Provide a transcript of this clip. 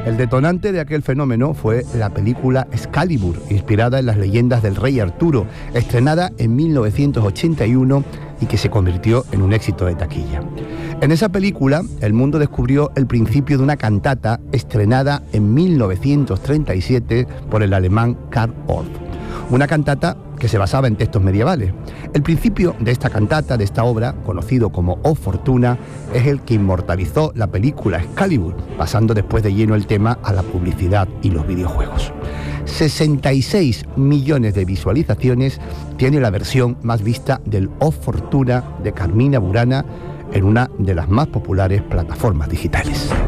El detonante de aquel fenómeno fue la película Excalibur, inspirada en las leyendas del rey Arturo, estrenada en 1981 y que se convirtió en un éxito de taquilla. En esa película, el mundo descubrió el principio de una cantata estrenada en 1937 por el alemán Karl Orff. Una cantata que se basaba en textos medievales. El principio de esta cantata, de esta obra, conocido como O Fortuna, es el que inmortalizó la película Excalibur, pasando después de lleno el tema a la publicidad y los videojuegos. 66 millones de visualizaciones tiene la versión más vista del O Fortuna de Carmina Burana en una de las más populares plataformas digitales.